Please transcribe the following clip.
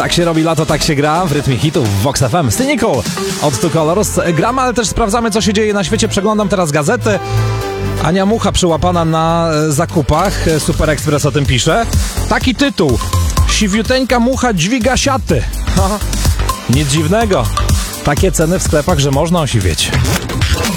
Tak się robi lato, tak się gra w rytmie hitów w Vox FM. Cynical od Two Colors. Gramy, ale też sprawdzamy, co się dzieje na świecie. Przeglądam teraz gazety. Ania Mucha przyłapana na zakupach. Super Express o tym pisze. Taki tytuł. Siwiuteńka mucha dźwiga siaty. Nic dziwnego. Takie ceny w sklepach, że można osiwieć.